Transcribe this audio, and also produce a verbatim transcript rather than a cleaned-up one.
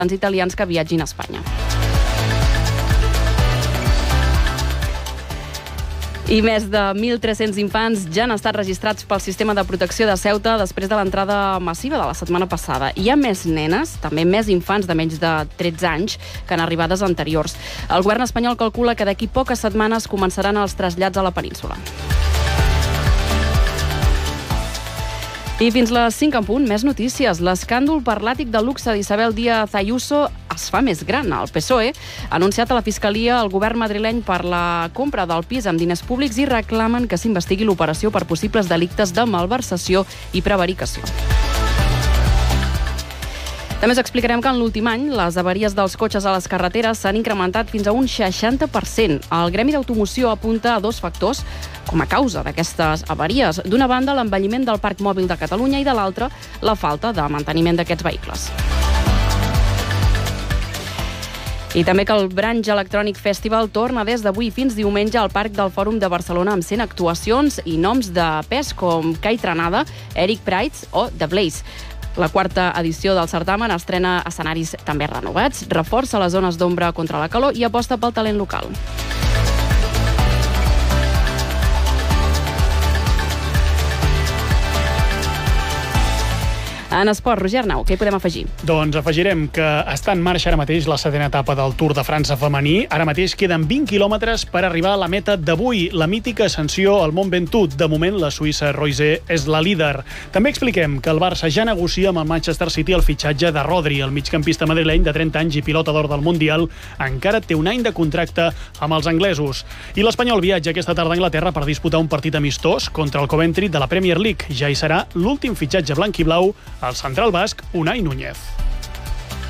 italians que viatgin a Espanya. I més de mil tres-cents infants ja han estat registrats pel sistema de protecció de Ceuta després de l'entrada massiva de la setmana passada. Hi ha més nenes, també més infants de menys de tretze anys, que en arribades anteriors. El govern espanyol calcula que d'aquí poques setmanes començaran els trasllats a la península. I fins les cinc en punt, més notícies. L'escàndol per l'àtic de luxe d'Isabel Díaz Ayuso es fa més gran. El P S O E ha anunciat a la Fiscalia el govern madrileny per la compra del pis amb diners públics i reclamen que s'investigui l'operació per possibles delictes de malversació i prevaricació. També us explicarem que en l'últim any les avaries dels cotxes a les carreteres s'han incrementat fins a un seixanta per cent. El Gremi d'Automoció apunta a dos factors com a causa d'aquestes avaries. D'una banda, l'envelliment del parc mòbil de Catalunya i de l'altra, la falta de manteniment d'aquests vehicles. I també que el Branch Electronic Festival torna des d'avui fins diumenge al Parc del Fòrum de Barcelona amb cent actuacions i noms de pes com Kai Tranada, Eric Prydz o The Blaze. La quarta edició del certamen estrena escenaris també renovats, reforça les zones d'ombra contra la calor i aposta pel talent local. En esport, Roger Arnau, què hi podem afegir? Doncs afegirem que està en marxa ara mateix la setena etapa del Tour de França femení. Ara mateix queden vint quilòmetres per arribar a la meta d'avui, la mítica ascensió al Mont Ventoux. De moment, la suïssa Roise és la líder. També expliquem que el Barça ja negocia amb el Manchester City el fitxatge de Rodri. El migcampista madrileny de trenta anys i pilota d'or del Mundial encara té un any de contracte amb els anglesos. I l'Espanyol viatja aquesta tarda a Anglaterra per disputar un partit amistós contra el Coventry de la Premier League. Ja hi serà l'últim fitxatge blanc i blau, el central basc Unai Núñez.